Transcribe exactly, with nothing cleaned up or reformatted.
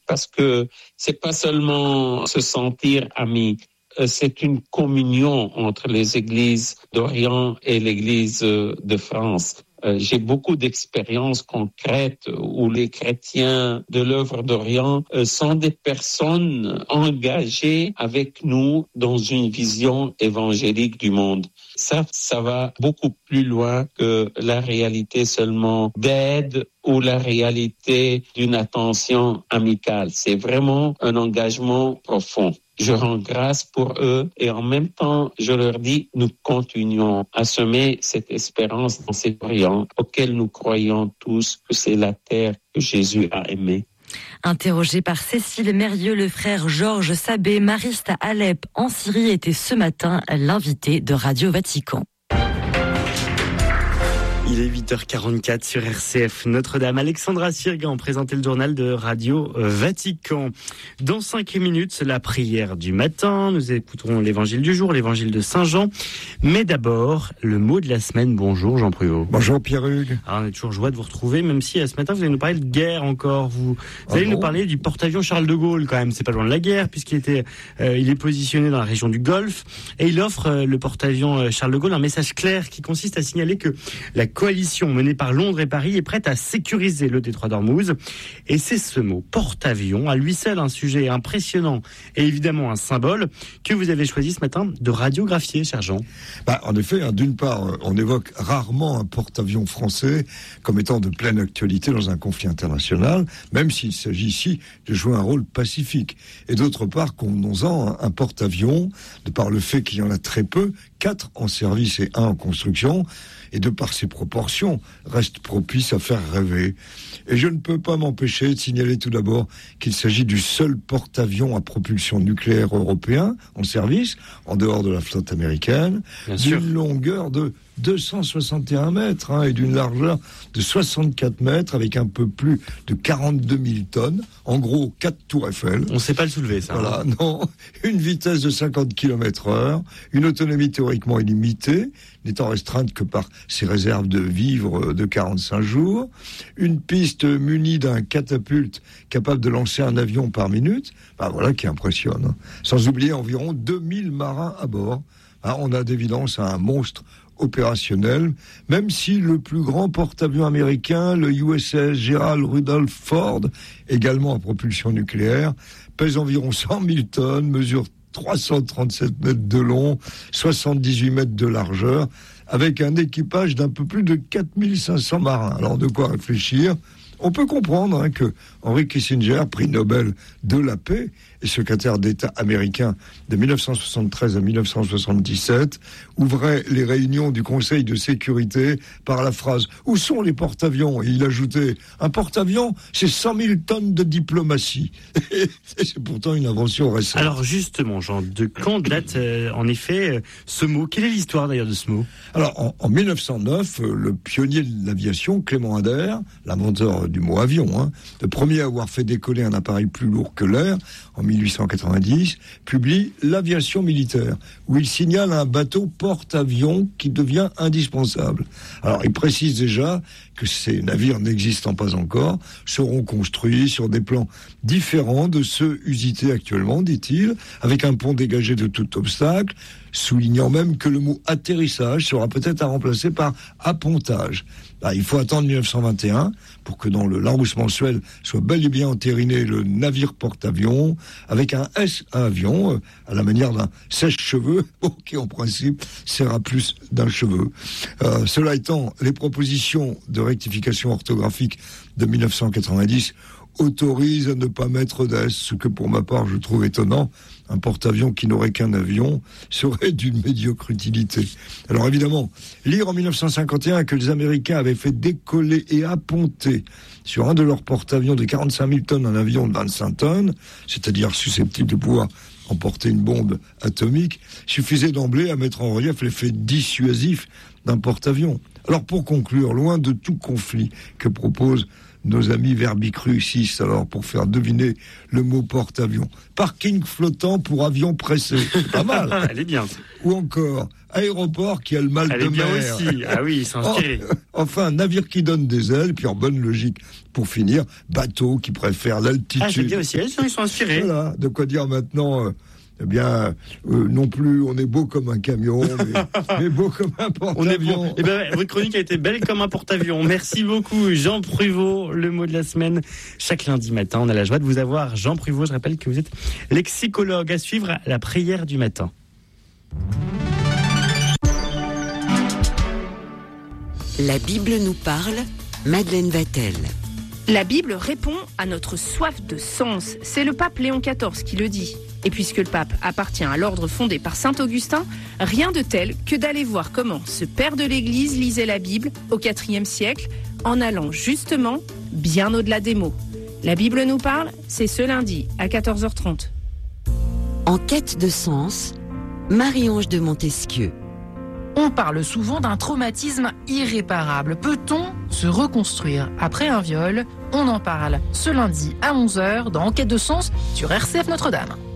parce que c'est pas seulement se sentir amis, c'est une communion entre les églises d'Orient et l'Église de France. J'ai beaucoup d'expériences concrètes où les chrétiens de l'œuvre d'Orient sont des personnes engagées avec nous dans une vision évangélique du monde. Ça, ça va beaucoup plus loin que la réalité seulement d'aide ou la réalité d'une attention amicale. C'est vraiment un engagement profond. Je rends grâce pour eux et en même temps, je leur dis, nous continuons à semer cette espérance dans cet Orient auquel nous croyons tous que c'est la terre que Jésus a aimée. Interrogé par Cécile Mérieux, le frère Georges Sabé, mariste à Alep en Syrie, était ce matin l'invité de Radio Vatican. Il est huit heures quarante-quatre sur R C F Notre-Dame. Alexandra Sirgan présentait le journal de Radio Vatican. Dans cinq minutes, la prière du matin. Nous écouterons l'évangile du jour, l'évangile de Saint Jean. Mais d'abord, le mot de la semaine. Bonjour Jean Pruau. Bonjour Pierre-Hugues. Alors, on est toujours joie de vous retrouver, même si ce matin, vous allez nous parler de guerre encore. Vous, vous ah allez bon nous parler du porte-avions Charles de Gaulle quand même. C'est pas loin de la guerre puisqu'il était, euh, il est positionné dans la région du Golfe et il offre euh, le porte-avions Charles de Gaulle un message clair qui consiste à signaler que la coalition menée par Londres et Paris est prête à sécuriser le détroit d'Ormuz. Et c'est ce mot, porte-avions, à lui seul un sujet impressionnant et évidemment un symbole que vous avez choisi ce matin de radiographier, cher Jean. Bah, en effet, hein, d'une part, on évoque rarement un porte-avions français comme étant de pleine actualité dans un conflit international, même s'il s'agit ici de jouer un rôle pacifique. Et d'autre part, convenons-en, un porte-avions, de par le fait qu'il y en a très peu, quatre en service et un en construction, et de par ses proportions, reste propice à faire rêver. Et je ne peux pas m'empêcher de signaler tout d'abord qu'il s'agit du seul porte-avions à propulsion nucléaire européen en service, en dehors de la flotte américaine, Bien d'une sûr. longueur de deux cent soixante et un mètres hein, et d'une largeur de soixante-quatre mètres avec un peu plus de quarante-deux mille tonnes. En gros, quatre tours Eiffel. On ne sait pas le soulever, ça. Voilà, hein. non. Une vitesse de cinquante kilomètres heure, une autonomie théoriquement illimitée, n'étant restreinte que par ses réserves de vivres de quarante-cinq jours, une piste munie d'un catapulte capable de lancer un avion par minute, ben voilà qui impressionne. Hein. Sans oublier environ deux mille marins à bord. Hein, on a d'évidence un monstre opérationnel, même si le plus grand porte-avions américain, le U S S Gerald Rudolph Ford, également à propulsion nucléaire, pèse environ cent mille tonnes, mesure trois cent trente-sept mètres de long, soixante-dix-huit mètres de largeur, avec un équipage d'un peu plus de quatre mille cinq cents marins. Alors de quoi réfléchir. On peut comprendre hein, que Henry Kissinger, prix Nobel de la paix et secrétaire d'État américain de dix-neuf cent soixante-treize à dix-neuf cent soixante-dix-sept, ouvrait les réunions du Conseil de sécurité par la phrase « Où sont les porte-avions ?» Et il ajoutait « Un porte-avions, c'est cent mille tonnes de diplomatie. » Et c'est pourtant une invention récente. Alors justement, Jean, de quand date euh, en effet euh, ce mot ? Quelle est l'histoire d'ailleurs de ce mot ? Alors en, en dix-neuf cent neuf, euh, le pionnier de l'aviation, Clément Ader, l'inventeur du mot avion, hein, le premier à avoir fait décoller un appareil plus lourd que l'air, en mille huit cent quatre-vingt-dix, publie L'Aviation militaire, où il signale un bateau porte-avions qui devient indispensable. Alors, il précise déjà que ces navires n'existant pas encore seront construits sur des plans différents de ceux usités actuellement, dit-il, avec un pont dégagé de tout obstacle, soulignant même que le mot atterrissage sera peut-être à remplacer par appontage. Là, il faut attendre dix-neuf cent vingt et un pour que dans le Larousse mensuel soit bel et bien entériné le navire porte-avions avec un S à avion, euh, à la manière d'un sèche-cheveux, qui en principe sert à plus d'un cheveu. Euh, cela étant, les propositions de rectification orthographique de dix-neuf cent quatre-vingt-dix autorisent à ne pas mettre d'S, ce que pour ma part je trouve étonnant. Un porte-avions qui n'aurait qu'un avion serait d'une médiocre utilité. Alors évidemment, lire en dix-neuf cent cinquante et un que les Américains avaient fait décoller et apponter sur un de leurs porte-avions de quarante-cinq mille tonnes un avion de vingt-cinq tonnes, c'est-à-dire susceptible de pouvoir emporter une bombe atomique, suffisait d'emblée à mettre en relief l'effet dissuasif d'un porte-avions. Alors pour conclure, loin de tout conflit que propose nos amis Verbicrucis, alors pour faire deviner le mot porte-avions. Parking flottant pour avion pressé, c'est pas mal. Elle est bien. Ou encore aéroport qui a le mal Elle de est bien mer. aussi. Ah oui, c'est inspiré. Enfin, navire qui donne des ailes, puis en bonne logique, pour finir, bateau qui préfère l'altitude. Ah, c'est bien aussi, ils sont inspirés. Voilà, de quoi dire maintenant... Euh, Eh bien, euh, non plus, on est beau comme un camion, mais, mais beau comme un porte-avions. On est beau. Eh ben, votre chronique a été belle comme un porte-avions. Merci beaucoup, Jean Pruvot, le mot de la semaine. Chaque lundi matin, on a la joie de vous avoir. Jean Pruvot, je rappelle que vous êtes lexicologue. À suivre, la prière du matin. La Bible nous parle, Madeleine Vatel. La Bible répond à notre soif de sens. C'est le pape Léon quatorze qui le dit. Et puisque le pape appartient à l'ordre fondé par saint Augustin, rien de tel que d'aller voir comment ce père de l'Église lisait la Bible au quatrième siècle, en allant justement bien au-delà des mots. La Bible nous parle, c'est ce lundi à quatorze heures trente. En quête de sens, Marie-Ange de Montesquieu. On parle souvent d'un traumatisme irréparable. Peut-on se reconstruire après un viol ? On en parle ce lundi à onze heures dans Enquête de sens sur R C F Notre-Dame.